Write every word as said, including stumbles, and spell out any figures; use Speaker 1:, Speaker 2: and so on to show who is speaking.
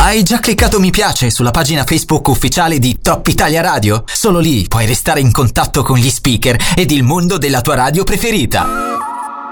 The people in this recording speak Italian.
Speaker 1: Hai già cliccato mi piace sulla pagina Facebook ufficiale di Top Italia Radio? Solo lì puoi restare in contatto con gli speaker ed il mondo della tua radio preferita.